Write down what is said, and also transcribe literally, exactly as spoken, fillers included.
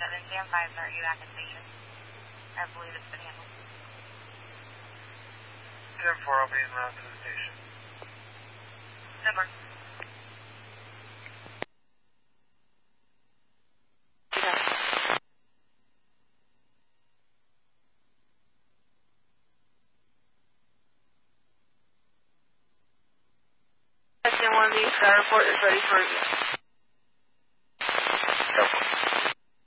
seven Stand five, are you back at station? I believe it's been handled. ten four, I'll be en route to the station. Number. Section one B, Sky Report is ready for review. Yep.